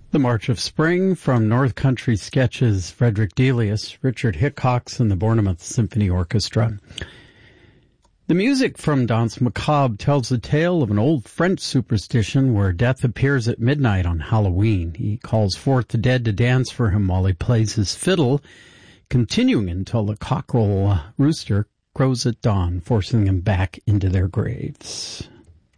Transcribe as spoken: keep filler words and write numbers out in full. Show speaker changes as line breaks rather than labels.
The March of Spring from North Country Sketches, Frederick Delius, Richard Hickox, and the Bournemouth Symphony Orchestra. The music from Danse Macabre tells the tale of an old French superstition where death appears at midnight on Halloween. He calls forth the dead to dance for him while he plays his fiddle, continuing until the cockerel rooster crows at dawn, forcing them back into their graves.